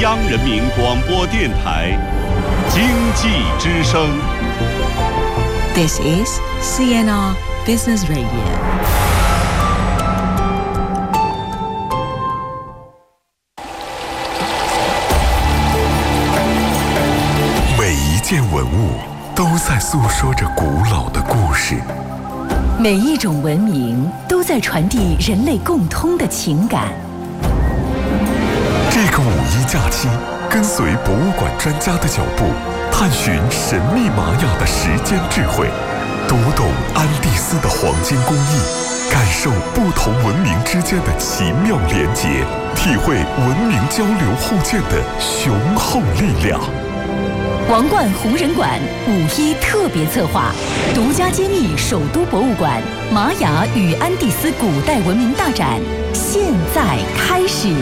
央人民广播电台经济之声。 This is CNR Business Radio。 每一件文物都在诉说着古老的故事， 每一种文明都在传递人类共通的情感。 这个5·1假期，跟随博物馆专家的脚步，探寻神秘玛雅的时间智慧，读懂安第斯的黄金工艺，感受不同文明之间的奇妙连结，体会文明交流互鉴的雄厚力量。 王冠红人馆5·1特别策划，独家揭秘首都博物馆玛雅与安第斯古代文明大展，现在开始。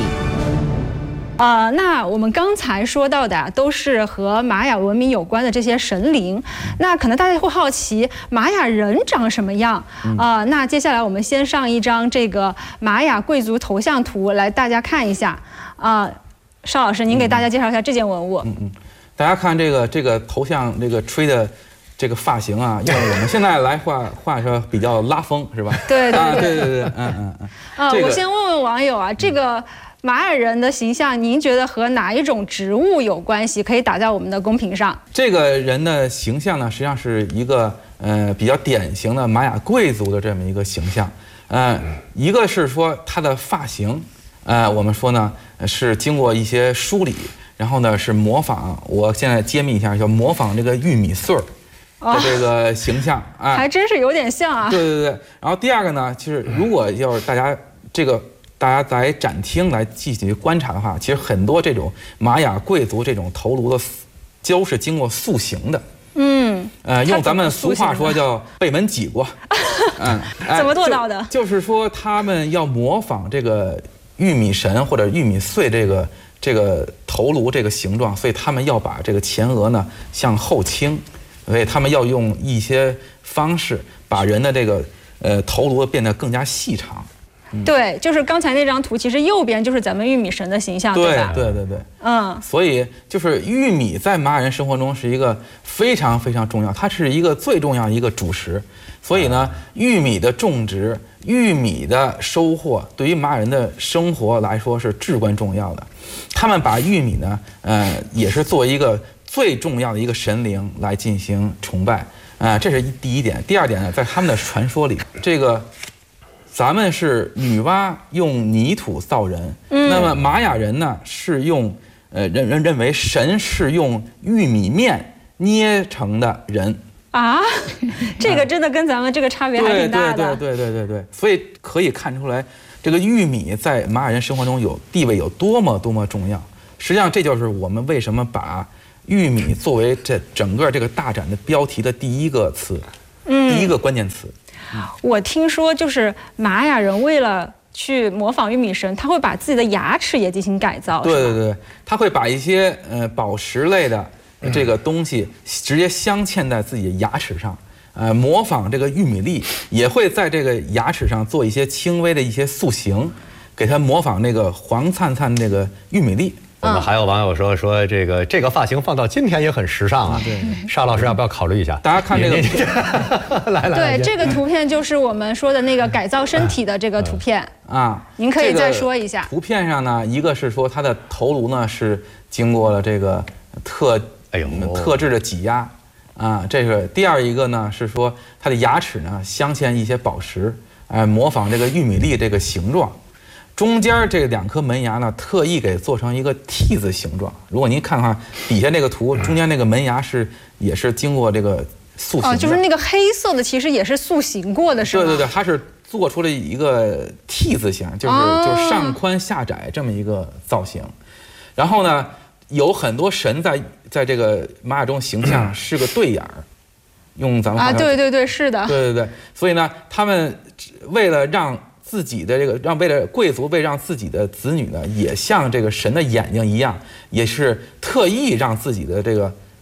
那我们刚才说到的都是和玛雅文明有关的这些神灵，那可能大家会好奇玛雅人长什么样那接下来我们先上一张这个玛雅贵族头像图来大家看一下邵老师，您给大家介绍一下这件文物。 大家看这个头像，这个吹的这个发型啊，用我们现在来话说比较拉风，是吧？ 对， 我先问问网友啊，这个玛雅人的形象，您觉得和哪一种植物有关系？可以打在我们的公屏上。这个人的形象呢，实际上是一个比较典型的玛雅贵族的这么一个形象。一个是说他的发型，我们说呢是经过一些梳理，然后呢是模仿，我现在揭秘一下，叫模仿这个玉米穗儿的这个形象， 还真是有点像啊。 对。然后第二个呢，其实如果要是大家在展厅来继续观察的话，其实很多这种玛雅贵族这种头颅的都是经过塑形的。用咱们俗话说叫被门挤过。 怎么做到的？ 就是说他们要模仿这个玉米神或者玉米穗这个头颅这个形状，所以他们要把这个前额呢向后倾，所以他们要用一些方式把人的这个头颅变得更加细长。 对，就是刚才那张图，其实右边就是咱们玉米神的形象，对吧？ 对。所以就是玉米在玛雅人生活中是一个非常非常重要，它是一个最重要的一个主食。所以呢，玉米的种植、玉米的收获，对于玛雅人的生活来说是至关重要的。他们把玉米呢，也是作为一个最重要的一个神灵来进行崇拜。这是第一点。第二点呢，在他们的传说里，咱们是女娲用泥土造人，那么玛雅人呢是用认为神是用玉米面捏成的人这个真的跟咱们这个差别还挺大的。 对，所以可以看出来，这个玉米在玛雅人生活中地位有多么重要。实际上，这就是我们为什么把玉米作为这整个这个大展的标题的第一个词，第一个关键词。 我听说，就是玛雅人为了去模仿玉米神，他会把自己的牙齿也进行改造。 对，他会把一些宝石类的这个东西直接镶嵌在自己的牙齿上，模仿这个玉米粒，也会在这个牙齿上做一些轻微的一些塑形，给它模仿那个黄灿灿那个玉米粒。 我们还有网友说这个发型放到今天也很时尚啊。对，邵老师要不要考虑一下？ 大家看这个来， 对，这个图片就是我们说的那个改造身体的这个图片您可以再说一下。 图片上呢，一个是说它的头颅呢是经过了这个特制的挤压这个第二一个呢是说它的牙齿呢镶嵌一些宝石，模仿这个玉米粒这个形状。中间这2颗门牙呢，特意给做成一个 T 字形状。如果您看看底下那个图，中间那个门牙也是经过这个塑形的。 就是那个黑色的，其实也是塑形过的，是吗？ 对，它是做出了一个 T 字形，就是上宽下窄这么一个造型。然后呢，有很多神在这个玛雅中形象是个对眼儿，用咱们话对，是的。 对，所以呢，他们为了让自己的为了贵族为让自己的子女呢也像这个神的眼睛一样，也是特意让自己的这个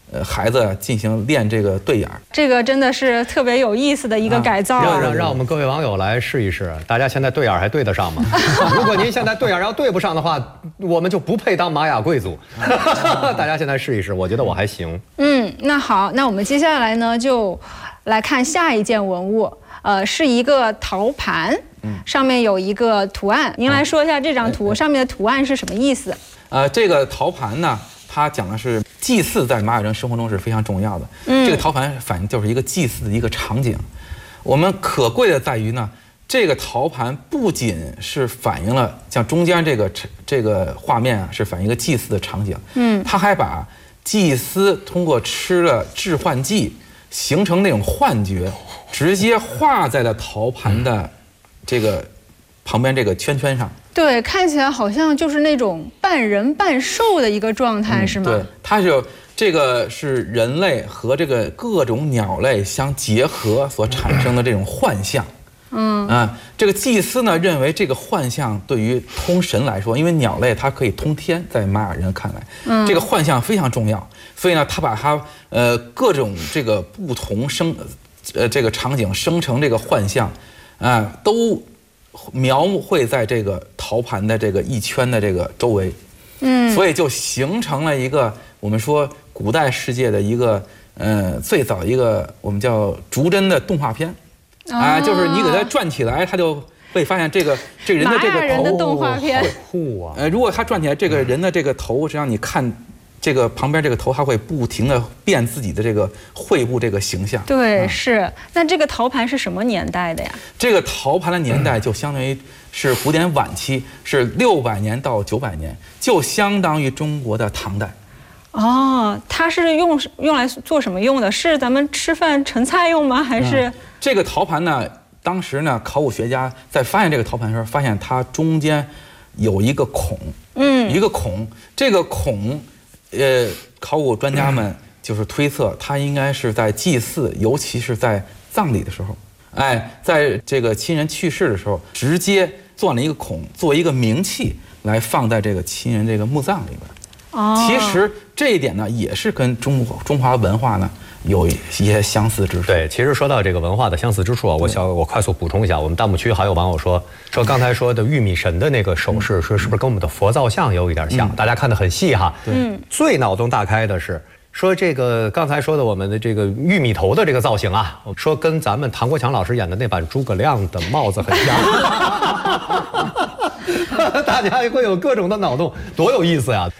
孩子进行练这个对眼儿。 这个真的是特别有意思的一个改造。 让我们各位网友来试一试，大家现在对眼还对得上吗？如果您现在对眼要对不上的话，我们就不配当玛雅贵族。大家现在试一试，我觉得我还行。 那好，那我们接下来呢就来看下一件文物，是一个陶盘，上面有一个图案。您来说一下这张图上面的图案是什么意思？ 这个陶盘呢，它讲的是祭祀在玛雅人生活中是非常重要的。这个陶盘反映就是一个祭祀的一个场景。我们可贵的在于呢，这个陶盘不仅是反映了像中间这个画面啊，是反映一个祭祀的场景。它还把祭司通过吃了致幻剂形成那种幻觉，直接画在了陶盘的这个旁边这个圈圈上。 对，看起来好像就是那种半人半兽的一个状态，是吗？ 对，它是这个是人类和这个各种鸟类相结合所产生的这种幻象。这个祭司呢认为这个幻象对于通神来说，因为鸟类它可以通天，在玛雅人看来，这个幻象非常重要，所以呢，他把它各种这个不同这个场景生成这个幻象，都描绘在这个陶盘的这个一圈的这个周围，所以就形成了一个我们说古代世界的一个最早一个我们叫逐帧的动画片。就是你给它转起来，它就会发现这个人的这个头。玛雅人的动画片， 好酷啊！ 如果它转起来，这个人的这个头，实际上你看这个旁边这个头，它会不停地变自己的这个绘布这个形象。 对，是。那这个陶盘是什么年代的呀？ 这个陶盘的年代就相当于是古典晚期，是600年到900年，就相当于中国的唐代。 它是用来做什么用的？是咱们吃饭盛菜用吗？还是？ 这个陶盘呢，当时呢，考古学家在发现这个陶盘的时候，发现它中间有一个孔，一个孔，这个孔，考古专家们就是推测，它应该是在祭祀，尤其是在葬礼的时候，在这个亲人去世的时候，直接钻了一个孔，作为一个冥器来放在这个亲人这个墓葬里边。其实这一点呢，也是跟中华文化呢有一些相似之处。 对，其实说到这个文化的相似之处啊，我快速补充一下，我们弹幕区还有网友说刚才说的玉米神的那个手势，是不是跟我们的佛造像有一点像？大家看得很细哈。最脑洞大开的是说这个刚才说的我们的这个玉米头的这个造型啊，说跟咱们唐国强老师演的那版诸葛亮的帽子很像。大家会有各种的脑洞，多有意思呀！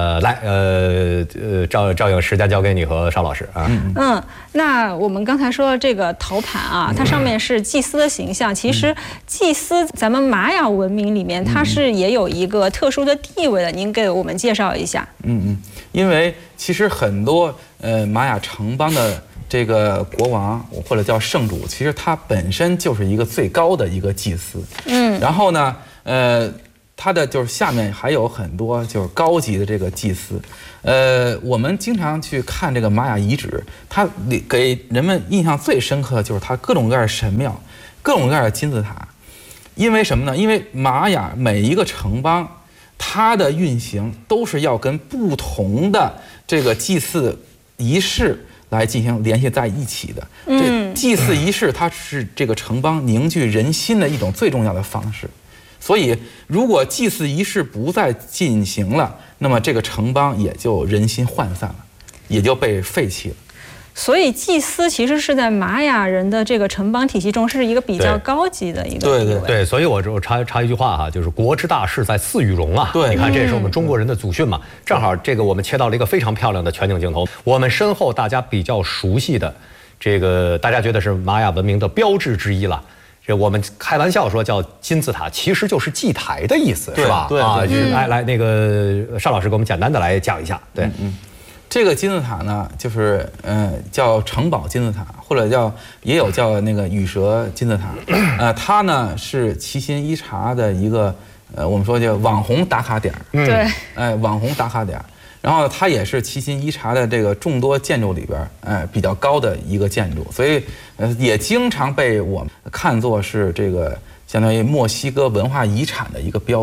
赵颖，时间交给你和邵老师啊。 那我们刚才说的这个陶盘啊，它上面是祭司的形象。其实祭司，咱们玛雅文明里面，它是也有一个特殊的地位的。您给我们介绍一下。 因为其实很多玛雅城邦的这个国王或者叫圣主，其实他本身就是一个最高的一个祭司。然后呢，它的就是下面还有很多就是高级的这个祭司。我们经常去看这个玛雅遗址，它给人们印象最深刻的就是它各种各样的神庙，各种各样的金字塔。因为什么呢？因为玛雅每一个城邦，它的运行都是要跟不同的这个祭祀仪式来进行联系在一起的。这祭祀仪式它是这个城邦凝聚人心的一种最重要的方式。所以如果祭祀仪式不再进行了，那么这个城邦也就人心涣散了，也就被废弃了。 所以祭司其实是在玛雅人的这个城邦体系中是一个比较高级的一个对，所以我插一句话哈，就是国之大事在祀与戎啊。 对， 你看这也是我们中国人的祖训嘛。正好这个我们切到了一个非常漂亮的全景镜头，我们身后大家比较熟悉的这个，大家觉得是玛雅文明的标志之一了。这我们开玩笑说叫金字塔，其实就是祭台的意思，是吧？ 对， 来那个邵老师给我们简单的来讲一下。对， 这个金字塔呢，就是叫城堡金字塔，或者也有叫那个羽蛇金字塔。它呢是齐心伊察的一个我们说叫网红打卡点。 对， 网红打卡点。然后它也是齐心伊察的这个众多建筑里边，比较高的一个建筑，所以也经常被我们看作是这个相当于墨西哥文化遗产的一个标志。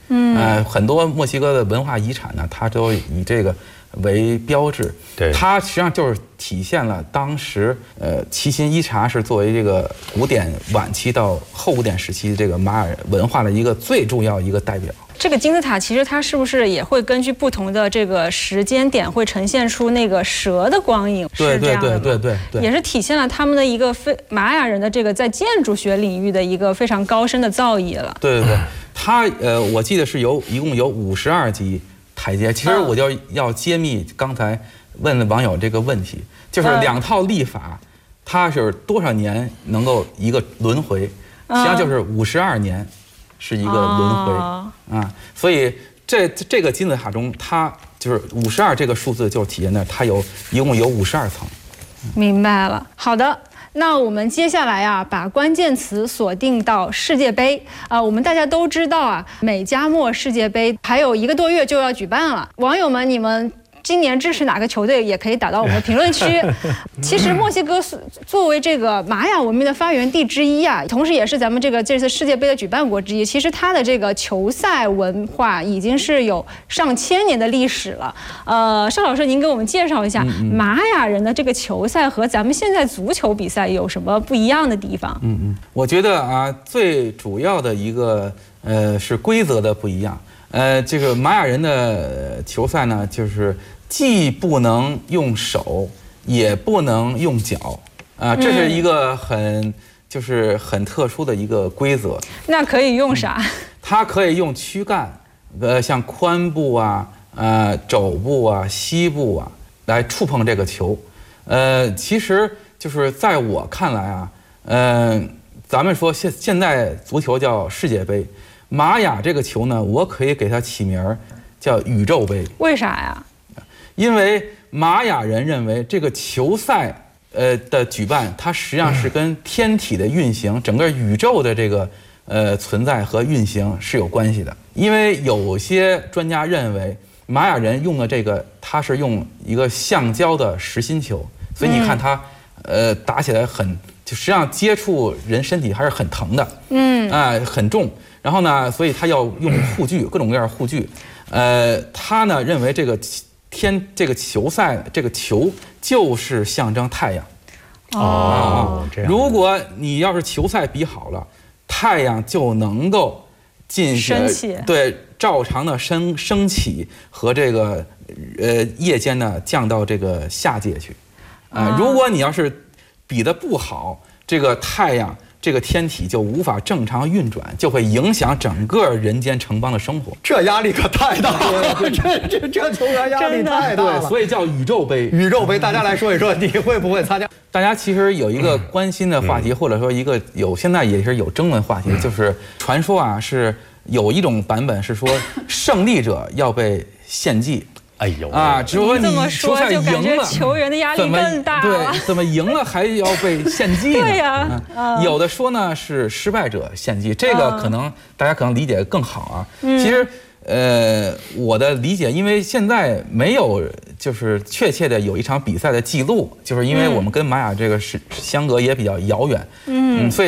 很多墨西哥的文化遗产呢，它都以这个为标志。 对， 它实际上就是体现了当时奇琴伊察是作为这个古典晚期到后古典时期这个玛雅文化的一个最重要一个代表。 这个金字塔其实它是不是也会根据不同的这个时间点，会呈现出那个蛇的光影？ 对， 也是体现了他们的一个玛雅人的这个在建筑学领域的一个非常高深的造诣了。 对，它我记得是一共有52级台阶。其实我就要揭秘刚才问网友这个问题，就是2套历法，它是多少年能够一个轮回？实际上就是52年。是一个轮回啊，所以这个金字塔中，它就是52这个数字，就体现在它一共有52层。 明白了，好的。那我们接下来啊，把关键词锁定到世界杯我们大家都知道啊，美加墨世界杯还有1个多月就要举办了。网友们，你们今年支持哪个球队，也可以打到我们的评论区。其实墨西哥作为这个玛雅文明的发源地之一啊，同时也是咱们这次世界杯的举办国之一。其实它的这个球赛文化已经是有上千年的历史了。邵老师，您给我们介绍一下玛雅人的这个球赛和咱们现在足球比赛有什么不一样的地方？ 我觉得啊，最主要的一个是规则的不一样。这个玛雅人的球赛呢，就是既不能用手，也不能用脚，这是一个很特殊的一个规则。 那可以用啥？ 它可以用躯干，像髋部啊、肘部啊、膝部啊来触碰这个球。其实就是在我看来啊，咱们说现在足球叫世界杯。玛雅这个球呢，我可以给它起名儿叫宇宙杯。为啥呀？因为玛雅人认为这个球赛的举办，它实际上是跟天体的运行、整个宇宙的这个存在和运行是有关系的。因为有些专家认为玛雅人用的这个，它是用一个橡胶的实心球，所以你看它打起来就实际上接触人身体还是很疼的，很重。然后呢，所以他要用护具，各种各样的护具。他呢认为这个球赛这个球就是象征太阳。 这样。 如果你要是球赛比好了，太阳就能够升起， 对，照常的升起和这个夜间呢降到这个下界去。如果你要是比得不好，这个太阳。这个天体就无法正常运转，就会影响整个人间城邦的生活。 这压力可太大了，这球员压力太大了。 对，所以叫宇宙杯。 宇宙杯，大家来说一说，你会不会参加？ 大家其实有一个关心的话题，或者说一个现在也是有争论话题，就是传说啊，是有一种版本是说胜利者要被献祭。 哎呦只是说你球赛赢了， 球员的压力更大了。 对，怎么赢了还要被献祭呢？ 对呀， 有的说呢是失败者献祭，这个可能大家可能理解更好啊。其实我的理解，因为现在没有就是确切的有一场比赛的记录，就是因为我们跟玛雅这个是相隔也比较遥远，所以